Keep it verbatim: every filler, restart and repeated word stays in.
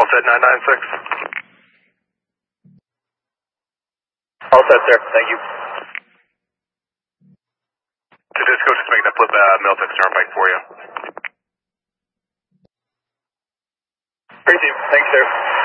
set nine nine six. All set, sir. Thank you. To Disco, just making that flip uh, Miltex Turnpike for you. Great team. Thanks, sir.